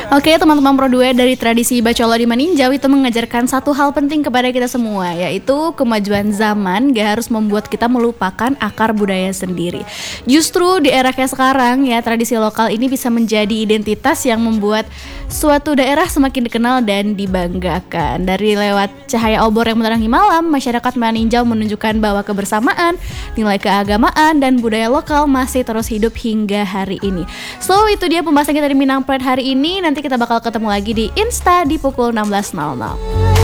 Oke, teman-teman Pro 2, dari tradisi Bacolo di Maninjau itu mengajarkan satu hal penting kepada kita semua, yaitu kemajuan zaman gak harus membuat kita melupakan akar budaya sendiri. Justru di era kayak sekarang ya, tradisi lokal ini bisa menjadi identitas yang membuat suatu daerah semakin dikenal dan dibanggakan. Dari lewat cahaya obor yang menerangi malam, masyarakat Maninjau menunjukkan bahwa kebersamaan, nilai keagamaan, dan budaya lokal masih terus hidup hingga hari ini. So, itu dia pembahasan kita di Minang Pride hari ini. Nanti kita bakal ketemu lagi di Insta di pukul 16.00.